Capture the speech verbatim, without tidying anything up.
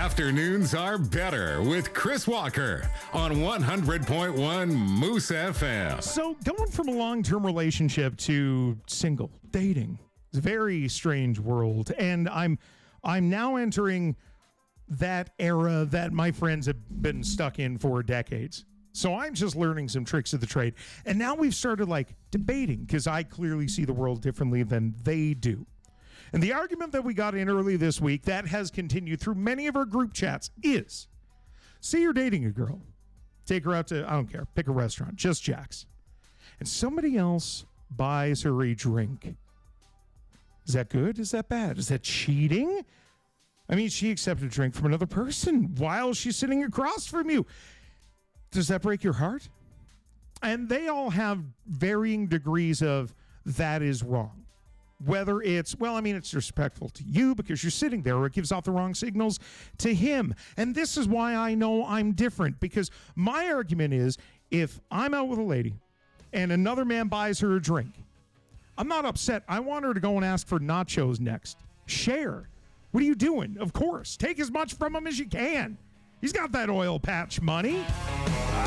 Afternoons are better with Chris Walker on one hundred point one Moose F M. So going from a long-term relationship to single, dating, it's a very strange world. And I'm I'm now entering that era that my friends have been stuck in for decades. So I'm just learning some tricks of the trade. And now we've started like debating because I clearly see the world differently than they do. And the argument that we got in early this week that has continued through many of our group chats is, say you're dating a girl, take her out to, I don't care, pick a restaurant, just Jack's, and somebody else buys her a drink. Is that good? Is that bad? Is that cheating? I mean, she accepted a drink from another person while she's sitting across from you. Does that break your heart? And they all have varying degrees of that is wrong. Whether it's, well, I mean, it's disrespectful to you because you're sitting there, or it gives off the wrong signals to him. And this is why I know I'm different, because my argument is if I'm out with a lady and another man buys her a drink, I'm not upset. I want her to go and ask for nachos next. Share. What are you doing? Of course. Take as much from him as you can. He's got that oil patch money.